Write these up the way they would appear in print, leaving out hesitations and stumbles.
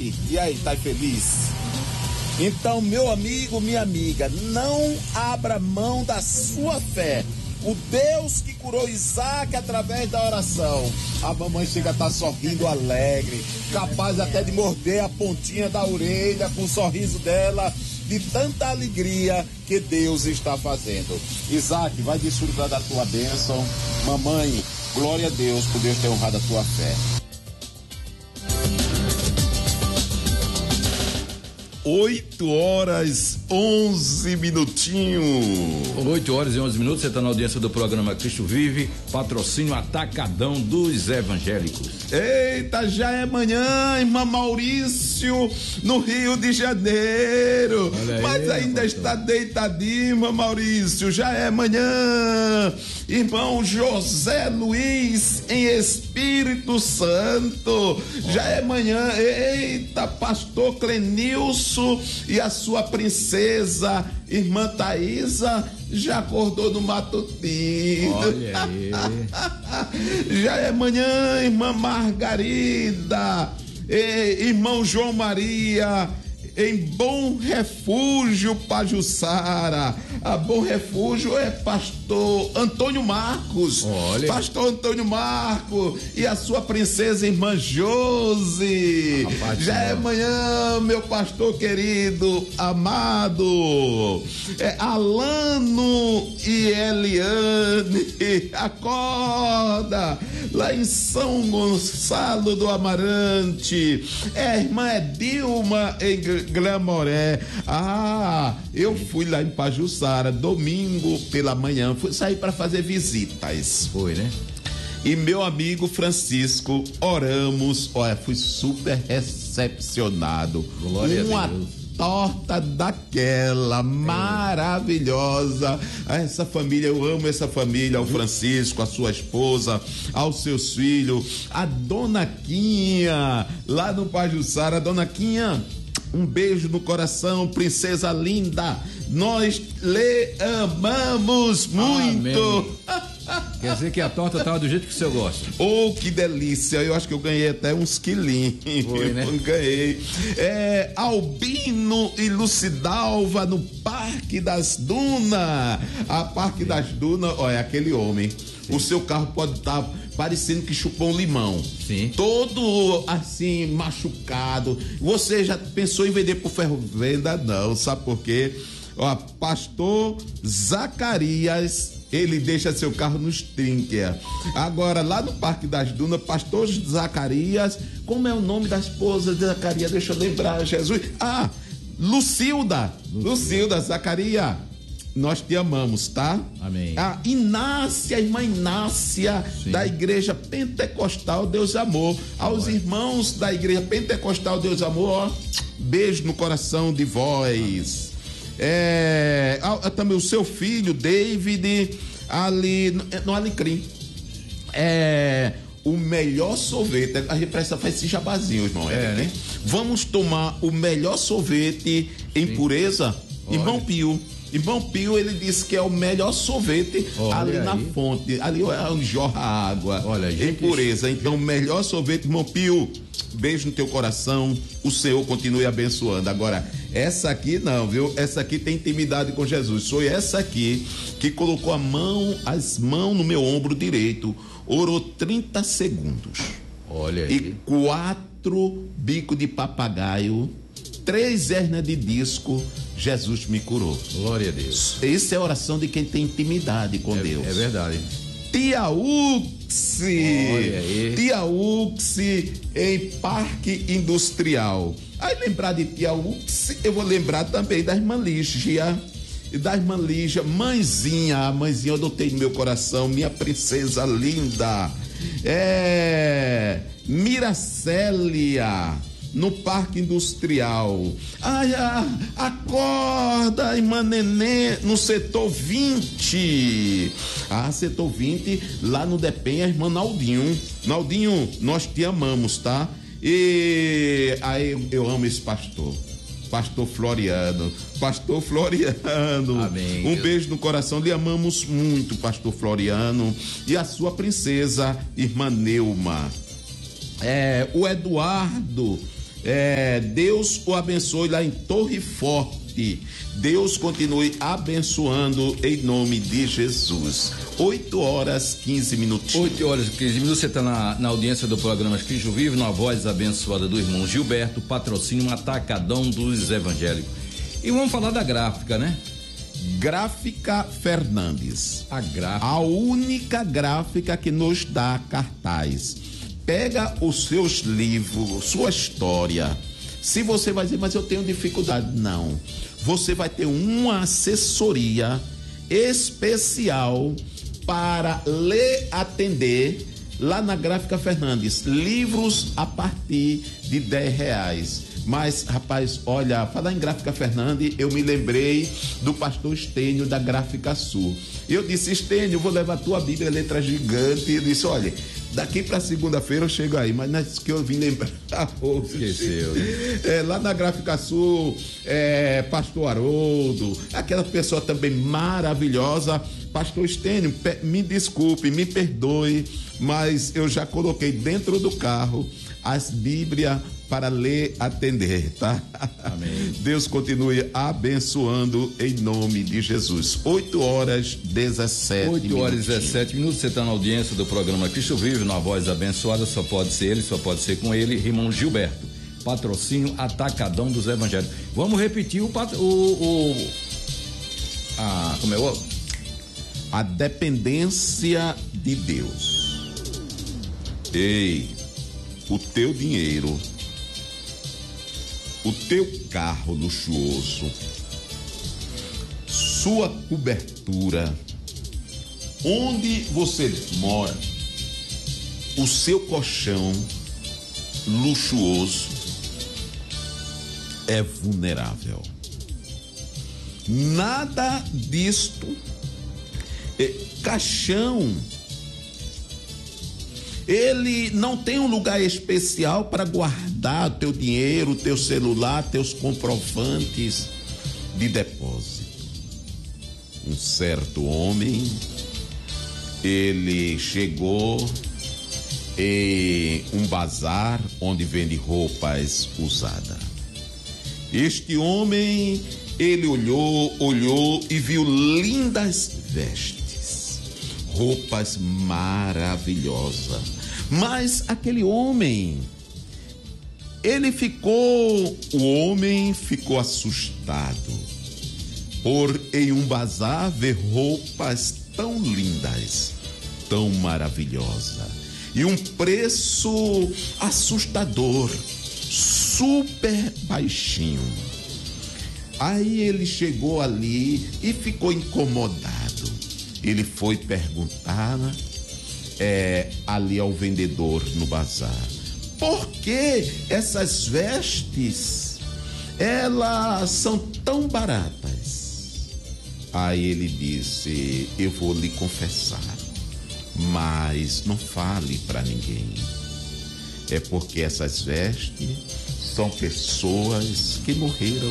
Isaac, e aí, tá feliz? Então, meu amigo, minha amiga, não abra mão da sua fé. O Deus que curou Isaac através da oração. A mamãe chega a estar sorrindo alegre, capaz até de morder a pontinha da orelha com o sorriso dela, de tanta alegria que Deus está fazendo. Isaac, vai desfrutar da tua bênção. Mamãe, glória a Deus por Deus ter honrado a tua fé. 8h11. 8h11, você está na audiência do programa Cristo Vive, patrocínio Atacadão dos Evangélicos. Eita, já é manhã, irmã Maurício, no Rio de Janeiro. Aí, mas ainda está deitadinho, irmã Maurício, já é manhã. Irmão José Luiz, em Espírito Santo, já é manhã. Eita, pastor Clenilson e a sua princesa, irmã Thaisa, já acordou no matutino. Olha aí. Já é manhã, irmã Margarida, irmão João Maria, em Bom Refúgio, Pajuçara. A Bom Refúgio é pastor Antônio Marcos. Olha. Pastor Antônio Marcos e a sua princesa irmã Josi. Rapaz, já é manhã, meu pastor querido, amado. Alano e Eliane, acorda. Lá em São Gonçalo do Amarante. Irmã Edilma em Glamoré. Eu fui lá em Pajuçara domingo pela manhã, fui sair para fazer visitas. Foi, né? E meu amigo Francisco, oramos, olha, fui super recepcionado. Glória a Deus. Torta daquela maravilhosa. Essa família, eu amo essa família, ao Francisco, a sua esposa, aos seus filhos, a Dona Quinha, lá no Pajuçara. Dona Quinha, um beijo no coração, princesa linda. Nós lhe amamos muito. Quer dizer que a torta estava do jeito que o senhor gosta. Oh, que delícia. Eu acho que eu ganhei até uns quilinhos. Foi, né? Eu ganhei. Albino e Lucidalva no Parque das Dunas. A Parque das Dunas, olha, aquele homem. Sim. O seu carro pode estar parecendo que chupou um limão. Sim. Todo assim, machucado. Você já pensou em vender por ferro venda? Não, sabe por quê? Ó, pastor Zacarias, ele deixa seu carro nos trinques. Agora, lá no Parque das Dunas, pastor Zacarias, como é o nome da esposa de Zacarias? Deixa eu lembrar, Jesus. Lucilda Zacarias, nós te amamos, tá? Amém. A Inácia, irmã Inácia, sim, da Igreja Pentecostal Deus Amor. Aos irmãos da Igreja Pentecostal Deus Amor, ó, beijo no coração de vós. Também o seu filho David ali no Alecrim, o melhor sorvete. A gente precisa fazer esse jabazinho, irmão, né? Vamos tomar o melhor sorvete em pureza. Irmão Pio, ele disse que é o melhor sorvete. Olha ali na fonte, ali jorra água. Olha, gente, em pureza. Então, o melhor sorvete, irmão Pio, beijo no teu coração, o Senhor continue abençoando. Agora, essa aqui não, viu? Essa aqui tem intimidade com Jesus. Foi essa aqui que colocou as mãos no meu ombro direito, orou 30 segundos. Olha aí. E 4 bicos de papagaio, 3 hérnias de disco, Jesus me curou. Glória a Deus. Essa é a oração de quem tem intimidade com Deus. É verdade. Tia Uxi, em Parque Industrial. Aí lembrar de Tia Uxi, eu vou lembrar também da irmã Lígia. E da irmã Lígia, mãezinha, eu adotei no meu coração, minha princesa linda. Miracélia, no Parque Industrial. Acorda, irmã Nenê, no setor 20. Setor 20, lá no Depem, a irmã Naldinho. Naldinho, nós te amamos, tá? E aí eu amo esse pastor. Pastor Floriano. Amém. Um beijo no coração, lhe amamos muito, pastor Floriano. E a sua princesa, irmã Neuma. O Eduardo, Deus o abençoe lá em Torre Forte. Deus continue abençoando em nome de Jesus. 8h15. 8h15. Você está na audiência do programa Cristo Vive, na voz abençoada do irmão Gilberto, patrocínio Atacadão dos Evangélicos. E vamos falar da gráfica, né? Gráfica Fernandes. A única gráfica que nos dá cartaz. Pega os seus livros, sua história. Se você vai dizer, mas eu tenho dificuldade. Não. Você vai ter uma assessoria especial para lhe atender lá na Gráfica Fernandes. Livros a partir de R$10. Mas, rapaz, olha, falar em Gráfica Fernandes, eu me lembrei do pastor Estênio da Gráfica Sul. Eu disse, Estênio, eu vou levar a tua Bíblia, letra gigante. E ele disse, olha, daqui para segunda-feira eu chego aí, mas não é isso que eu vim lembrar. Esqueceu. Lá na Gráfica Sul, pastor Haroldo, aquela pessoa também maravilhosa. Pastor Estênio, me desculpe, me perdoe, mas eu já coloquei dentro do carro as Bíblias para lhe atender, tá? Amém. Deus continue abençoando em nome de Jesus. 8h17. 8h17. Você está na audiência do programa Cristo Vive, na voz abençoada, só pode ser ele, só pode ser com ele, irmão Gilberto. Patrocínio Atacadão dos Evangélicos. Vamos repetir a dependência de Deus. Ei, o teu dinheiro, o teu carro luxuoso, sua cobertura, onde você mora, o seu colchão luxuoso é vulnerável. Nada disto, caixão, ele não tem um lugar especial para guardar o teu dinheiro, o teu celular, teus comprovantes de depósito. Um certo homem, ele chegou em um bazar onde vende roupas usadas. Este homem, ele olhou e viu lindas vestes, roupas maravilhosas. Mas aquele homem, o homem ficou assustado por em um bazar ver roupas tão lindas, tão maravilhosas e um preço assustador, super baixinho. Aí ele chegou ali e ficou incomodado. Ele foi perguntar ali ao vendedor no bazar: por que essas vestes, elas são tão baratas? Aí ele disse: eu vou lhe confessar, mas não fale para ninguém. É porque essas vestes são pessoas que morreram.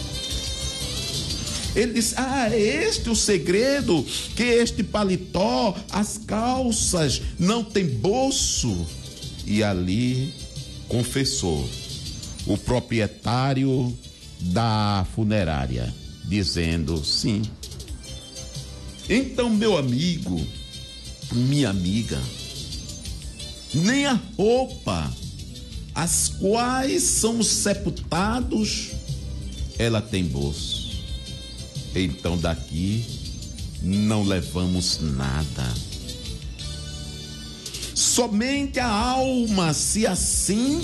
Ele disse: é este o segredo, que este paletó, as calças não tem bolso? E ali confessou o proprietário da funerária, dizendo: sim. Então, meu amigo, minha amiga, nem a roupa, as quais somos sepultados, ela tem bolso. Então daqui não levamos nada. Somente a alma, se assim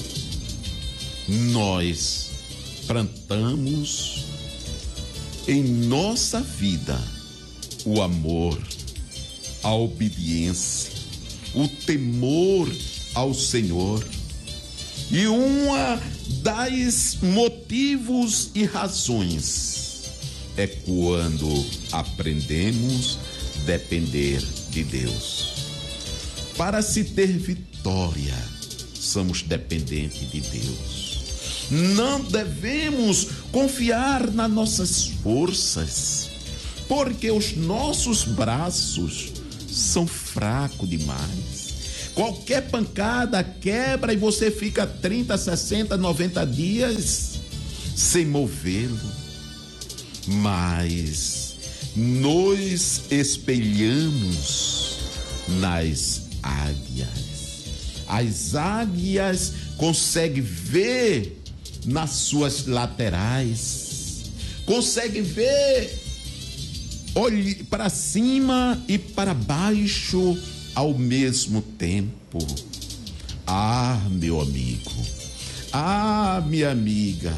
nós plantamos em nossa vida o amor, a obediência, o temor ao Senhor. E uma das motivos e razões é quando aprendemos a depender de Deus. Para se ter vitória, somos dependentes de Deus. Não devemos confiar nas nossas forças, porque os nossos braços são fracos demais. Qualquer pancada quebra e você fica 30, 60, 90 dias sem movê-lo. Mas nos espelhamos nas águias. As águias conseguem ver nas suas laterais, conseguem ver olhe para cima e para baixo ao mesmo tempo. Ah, meu amigo, ah, minha amiga,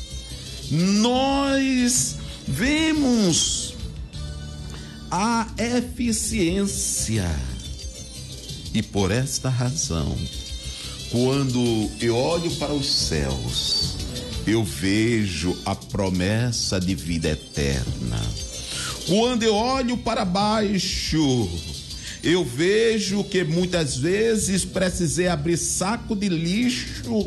nós vemos a eficiência e por esta razão, quando eu olho para os céus, eu vejo a promessa de vida eterna. Quando eu olho para baixo, eu vejo que muitas vezes precisei abrir saco de lixo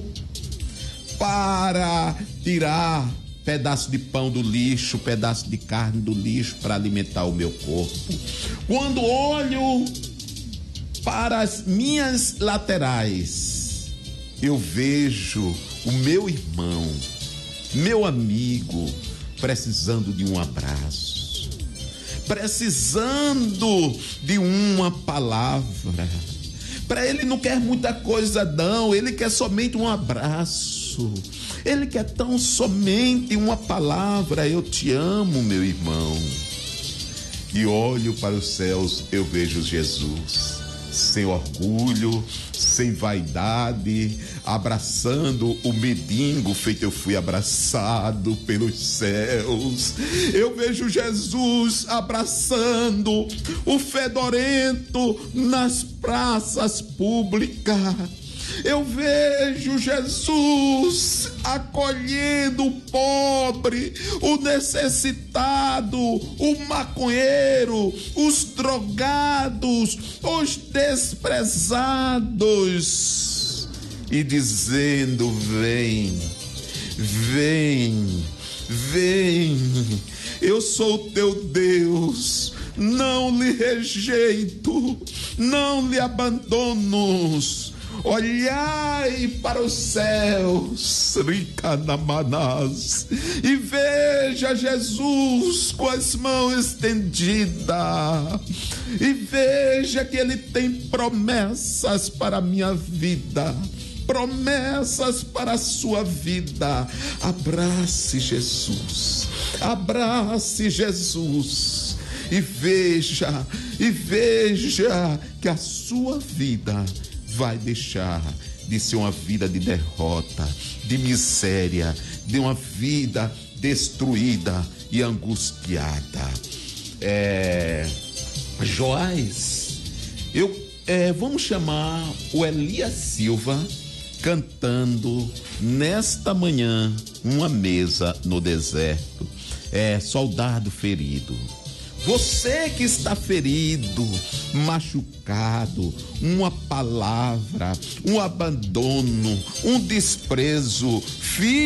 para tirar pedaço de pão do lixo, pedaço de carne do lixo para alimentar o meu corpo. Quando olho para as minhas laterais, eu vejo o meu irmão, meu amigo, precisando de um abraço, precisando de uma palavra. Para ele não quer muita coisa não, ele quer somente um abraço, ele quer tão somente uma palavra: eu te amo, meu irmão. E olho para os céus, eu vejo Jesus, sem orgulho, sem vaidade, abraçando o mendigo feito eu fui abraçado pelos céus. Eu vejo Jesus abraçando o fedorento nas praças públicas. Eu vejo Jesus acolhendo o pobre, o necessitado, o maconheiro, os drogados, os desprezados, e dizendo: vem, vem, vem, eu sou o teu Deus, não lhe rejeito, não lhe abandono. Olhai para os céus, Ricanamanás, e veja Jesus com as mãos estendidas, e veja que Ele tem promessas para a minha vida, promessas para a sua vida. Abrace Jesus, abrace Jesus, e veja que a sua vida vai deixar de ser uma vida de derrota, de miséria, de uma vida destruída e angustiada. Joás, vamos chamar o Elias Silva cantando nesta manhã uma mesa no deserto. Soldado ferido. Você que está ferido, machucado, uma palavra, um abandono, um desprezo,